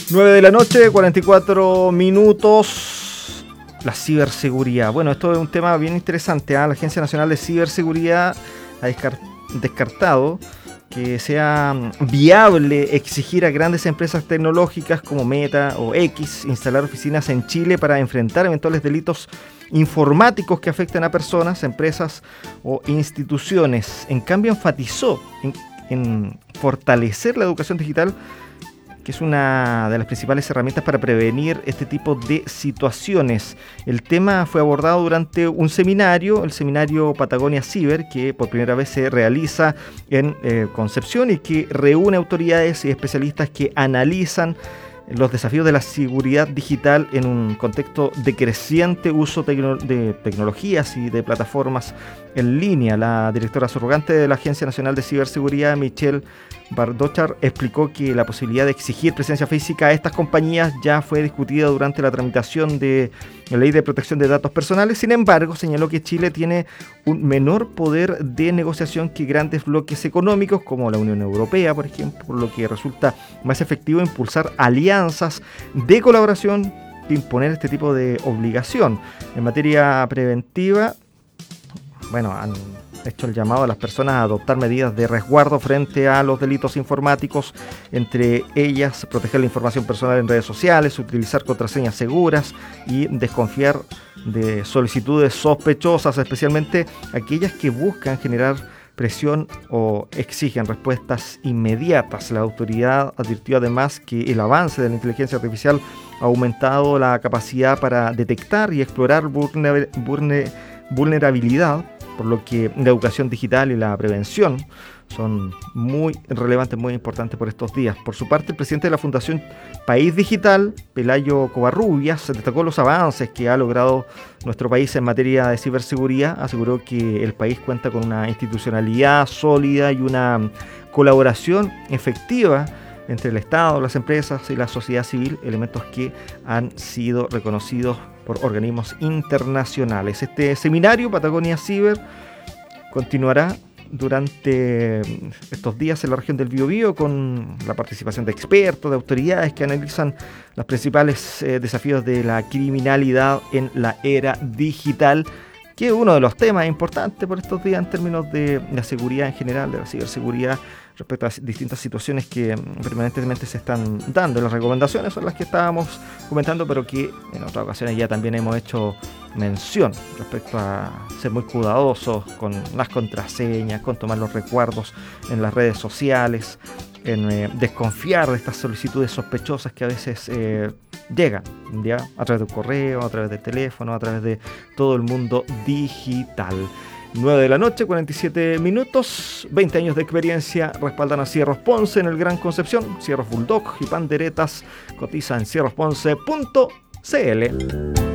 9 de la noche, 44 minutos. La ciberseguridad. Bueno, esto es un tema bien interesante. La Agencia Nacional de Ciberseguridad ha descartado que sea viable exigir a grandes empresas tecnológicas como Meta o X instalar oficinas en Chile para enfrentar eventuales delitos informáticos que afecten a personas, empresas o instituciones. En cambio, enfatizó en fortalecer la educación digital, que es una de las principales herramientas para prevenir este tipo de situaciones. El tema fue abordado durante un seminario, el seminario Patagonia Ciber, que por primera vez se realiza en Concepción y que reúne autoridades y especialistas que analizan los desafíos de la seguridad digital en un contexto de creciente uso de tecnologías y de plataformas en línea. La directora subrogante de la Agencia Nacional de Ciberseguridad, Michelle Bardochar, explicó que la posibilidad de exigir presencia física a estas compañías ya fue discutida durante la tramitación de la Ley de Protección de Datos Personales. Sin embargo, señaló que Chile tiene un menor poder de negociación que grandes bloques económicos como la Unión Europea, por ejemplo, por lo que resulta más efectivo impulsar alianzas de colaboración que imponer este tipo de obligación. En materia preventiva, han hecho el llamado a las personas a adoptar medidas de resguardo frente a los delitos informáticos, entre ellas proteger la información personal en redes sociales, utilizar contraseñas seguras y desconfiar de solicitudes sospechosas, especialmente aquellas que buscan generar presión o exigen respuestas inmediatas. La autoridad advirtió además que el avance de la inteligencia artificial ha aumentado la capacidad para detectar y explorar vulnerabilidad, por lo que la educación digital y la prevención son muy relevantes, muy importantes por estos días. Por su parte, el presidente de la Fundación País Digital, Pelayo Covarrubias, destacó los avances que ha logrado nuestro país en materia de ciberseguridad. Aseguró que el país cuenta con una institucionalidad sólida y una colaboración efectiva entre el Estado, las empresas y la sociedad civil, elementos que han sido reconocidos por organismos internacionales. Este seminario, Patagonia Ciber, continuará durante estos días en la región del Biobío con la participación de expertos, de autoridades que analizan los principales desafíos de la criminalidad en la era digital, que es uno de los temas importantes por estos días en términos de la seguridad en general, de la ciberseguridad, respecto a distintas situaciones que permanentemente se están dando. Las recomendaciones son las que estábamos comentando, pero que en otras ocasiones ya también hemos hecho mención respecto a ser muy cuidadosos con las contraseñas, con tomar los recuerdos en las redes sociales, en desconfiar de estas solicitudes sospechosas que a veces llegan ¿ya? A través de un correo, a través del teléfono, a través de todo el mundo digital. 9 de la noche, 47 minutos, 20 años de experiencia respaldan a Cierros Ponce en el Gran Concepción. Cierros Bulldog y Panderetas cotiza en cierrosponce.cl.